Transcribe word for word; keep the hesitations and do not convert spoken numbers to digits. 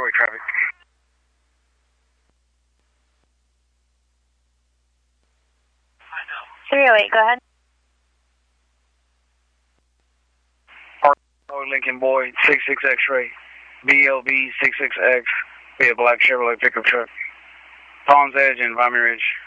Highway traffic. three oh eight, go ahead. Park Lincoln Boy, six six X-ray. B L V six six X. Be a black Chevrolet pickup truck. Palms Edge and Vimy Ridge.